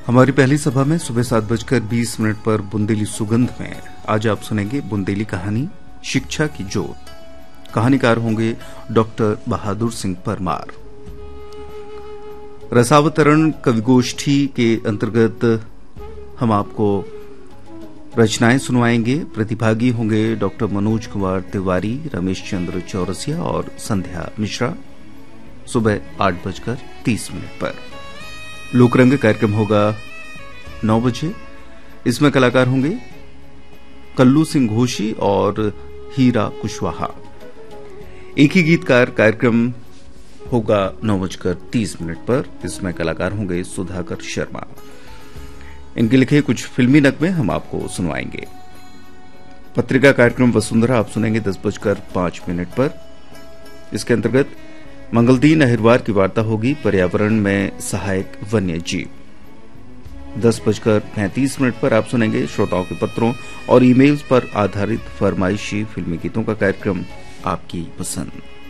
हमारी पहली सभा में सुबह 7:20 पर बुंदेली सुगंध में आज आप सुनेंगे बुंदेली कहानी शिक्षा की जोत। कहानीकार होंगे डॉक्टर बहादुर सिंह परमार। रसावतरण कविगोष्ठी के अंतर्गत हम आपको रचनाएं सुनवाएंगे। प्रतिभागी होंगे डॉक्टर मनोज कुमार तिवारी, रमेश चंद्र चौरसिया और संध्या मिश्रा। सुबह 8:30 पर लोकरंग कार्यक्रम होगा 9 बजे। इसमें कलाकार होंगे कल्लू सिंह घोषी और हीरा कुशवाहा। एक ही गीतकार कार्यक्रम होगा 9:30 पर। इसमें कलाकार होंगे सुधाकर शर्मा। इनके लिखे कुछ फिल्मी नगमे हम आपको सुनवाएंगे। पत्रिका कार्यक्रम वसुंधरा आप सुनेंगे 10:05 पर। इसके अंतर्गत मंगलदीन अहिरवार की वार्ता होगी पर्यावरण में सहायक वन्य जीव। 10:35 पर आप सुनेंगे श्रोताओं के पत्रों और ईमेल्स पर आधारित फरमाइशी फिल्मी गीतों का कार्यक्रम आपकी पसंद।